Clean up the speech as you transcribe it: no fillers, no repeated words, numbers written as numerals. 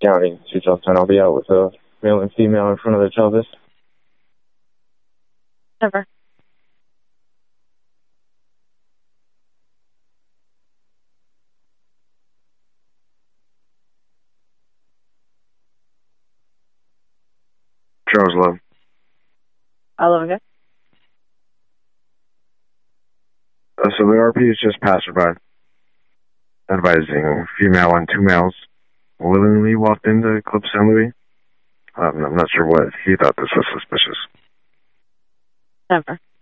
County to Charlestown. I'll be out with a male and female in front of the Travis. Never. Charles Love. I love it. So the RP is just passerby. Advising female and two males willingly walked into Club San Luis. I'm not sure what he thought this was suspicious. Never.